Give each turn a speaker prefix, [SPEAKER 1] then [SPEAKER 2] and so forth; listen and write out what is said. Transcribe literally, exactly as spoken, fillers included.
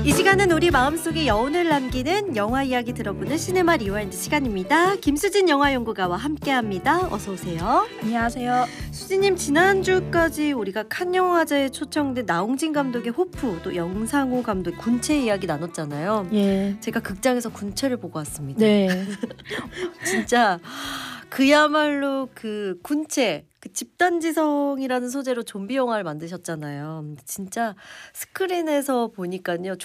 [SPEAKER 1] 이 시간은 우리 마음속에 여운을 남기는 영화 이야기 들어보는 시네마 리와인드 시간입니다. 김수진 영화연구가와 함께합니다. 어서 오세요.
[SPEAKER 2] 안녕하세요.
[SPEAKER 1] 수진님, 지난주까지 우리가 칸 영화제에 초청된 나홍진 감독의 호프, 또 영상호 감독의 군체 이야기 나눴잖아요.
[SPEAKER 2] 예.
[SPEAKER 1] 제가 극장에서 군체를 보고 왔습니다.
[SPEAKER 2] 네.
[SPEAKER 1] 진짜 그야말로 그 군체, 그 집단지성이라는 소재로 좀비 영화를 만드셨잖아요. 진짜 스크린에서 보니까요,